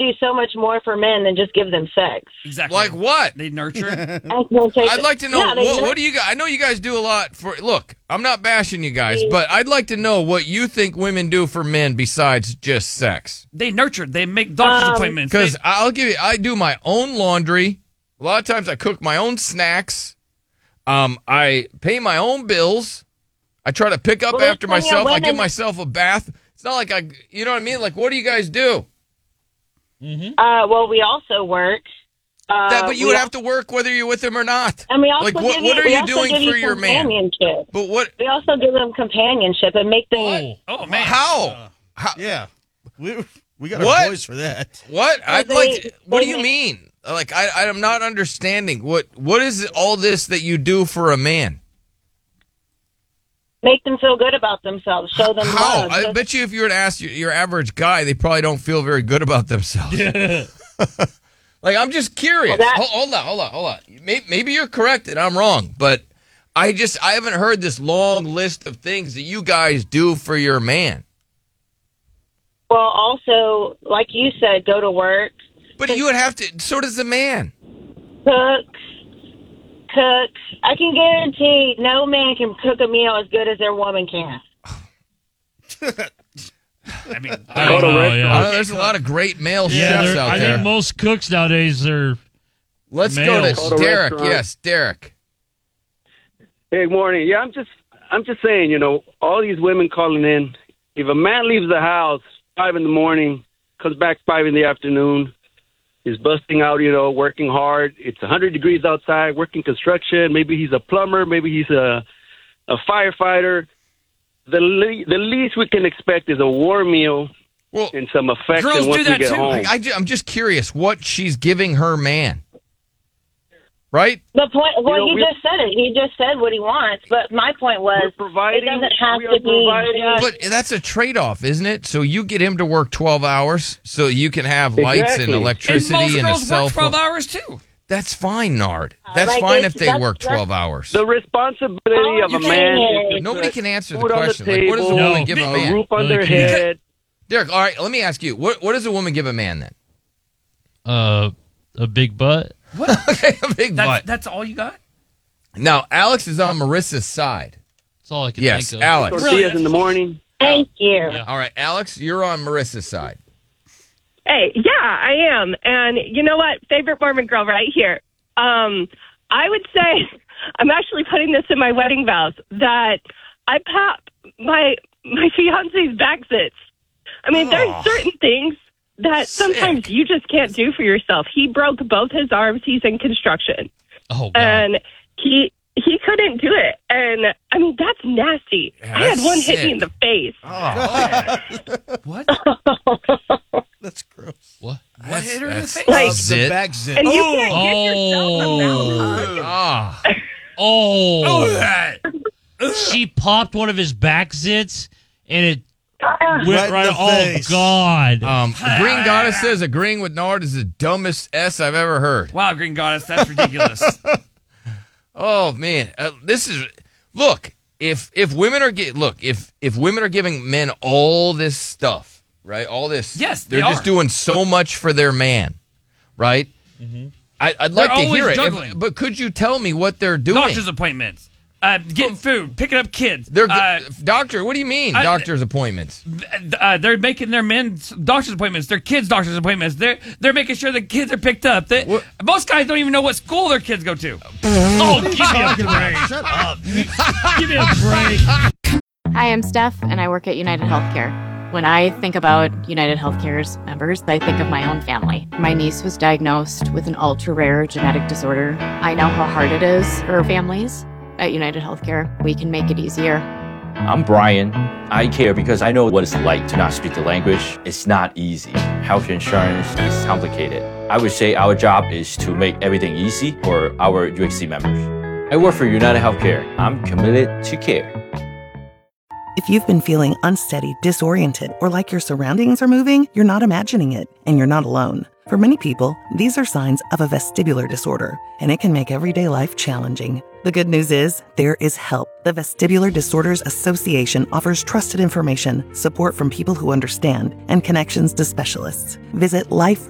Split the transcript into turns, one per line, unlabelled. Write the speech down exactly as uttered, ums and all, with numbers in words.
do so much more for men than just give them sex.
Exactly.
Like what?
They nurture.
I'd like to know,
Yeah, they
what,
nur-
what do you guys, I know you guys do a lot for, look, I'm not bashing you guys, but I'd like to know what you think women do for men besides just sex.
They nurture. They make doctor's
Um,
appointments.
Because
They-
I'll give you, I do my own laundry. A lot of times I cook my own snacks. Um, I pay my own bills. I try to pick up
Well,
after
there's plenty of
myself. I give
women-
myself a bath. It's not like I, you know what I mean? Like, what do you guys do?
Uh, well, we also work. Uh,
That, but you
we
would
al-
have to work whether you're with him or not.
And we also
like, what,
give
what
you,
are
we
you
also
doing
give you
for your man?
companionship.
But what?
We also give them companionship and make them.
oh, man.
How? How?
Yeah. We, we got
What?
our boys for that.
What? I'd
they-
like. To, what do
they
you
make-
mean? Like, I, I'm not understanding. What? What is all this that you do for a man?
Make them feel good about themselves. Show them
How?
love.
I
Just-
bet you, if you were to ask your, your average guy, they probably don't feel very good about themselves. Like, I'm just curious.
Well, that-
hold, hold on, hold on, hold on. Maybe, maybe you're correct and I'm wrong, but I just I haven't heard this long list of things that you guys do for your man.
Well, also, like you said, go to work,
But you would have to. So does the man.
cook, cook. I can guarantee no man can cook a meal as good as their woman can.
I mean,
I don't know,
I
yeah.
know there's a lot of great male
Yeah,
chefs
they're-
out
I
there.
think most cooks nowadays are.
Let's go
males.
to
Go to
Derek.
restaurant.
Yes, Derek.
Hey, morning. Yeah, I'm just, I'm just saying, you know, all these women calling in. If a man leaves the house five in the morning, comes back five in the afternoon, is busting out, you know, working hard. It's a hundred degrees outside, working construction. Maybe he's a plumber. Maybe he's a, a firefighter. The le- the least we can expect is a warm meal
Well,
and some affection
girls
once
do
we
that
get
too.
home.
I, am just curious what she's giving her man. Right?
The point. Well,
You know,
he
we-
just said it. He just said what he wants. But my point was,
We're providing.
it doesn't have
we are
to be.
providing.
But that's a trade-off, isn't it? So you get him to work twelve hours so you can have lights and
Exactly.
and
electricity
most
and, a
girls
cell
work twelve
phone.
hours too.
That's fine, Nard. That's
Like,
fine
it's-
if they
that's-
work
that's-
twelve hours.
The responsibility of a man is to
Nobody
put
can answer the
food on
question.
the
Like, what does a
table,
woman
No.
give a
a
man?
roof on
No,
their
they can't.
head.
Derek, all right, let me ask you. What, what does a woman give a man then?
Uh, a big butt.
Okay, a big
That's,
butt.
that's all you got?
Now, Alex is on Marissa's side.
That's all I can
Yes,
think of.
Alex.
Tortillas in the morning.
Thank you.
Yeah.
All right, Alex, you're on Marissa's side.
Hey, yeah, I am. And you know what? Favorite Mormon girl right here. Um, I would say I'm actually putting this in my wedding vows that I pop my my fiance's back zits. I mean,
Oh.
there's certain things that sometimes you just can't do for yourself. He broke both his arms. He's in construction.
Oh, God.
And he he couldn't do it. And I mean, that's nasty.
Yeah,
I had
that's
one hit
sick.
me in the face.
What?
That's gross.
what?
What hit her in the
That's
face?
Like-
a zit.
Back zit.
And you can't get yourself a mouth hug.
Ah.
Oh. She popped one of his back zits, and it went
Right in
right.
the
Oh,
face.
God.
Um, the Green Goddess says agreeing with Nard is the dumbest S I've ever heard.
Wow, Green Goddess, that's ridiculous.
Oh man, uh, this is look. If if women are get look if if women are giving men all this stuff, right? All this,
Yes,
they're
they
just
are.
doing so much for their man, right? I, I'd like
They're
to
always
hear it,
juggling.
if- but could you tell me what they're doing?
Doctor's appointments, uh, getting food, picking up kids.
They're
uh,
doctor. What do you mean,
I-
doctor's appointments?
uh, they're making their men's doctor's appointments, their kids' doctor's appointments. They're they're making sure the kids are picked up. They,
What-
most guys don't even know what school their kids go to.
Oh, give me a break.
Shut up.
Give me a break.
Hi, I'm Steph, and I work at United Healthcare. When I think about United Healthcare's members, I think of my own family. My niece was diagnosed with an ultra-rare genetic disorder. I know how hard it is for families. At United Healthcare, we can make it easier.
I'm Brian. I care because I know what it's like to not speak the language. It's not easy. Health insurance is complicated. I would say our job is to make everything easy for our U H C members. I work for United Healthcare. I'm committed to care.
If you've been feeling unsteady, disoriented, or like your surroundings are moving, you're not imagining it, and you're not alone. For many people, these are signs of a vestibular disorder, and it can make everyday life challenging. The good news is, there is help. The Vestibular Disorders Association offers trusted information, support from people who understand, and connections to specialists. Visit life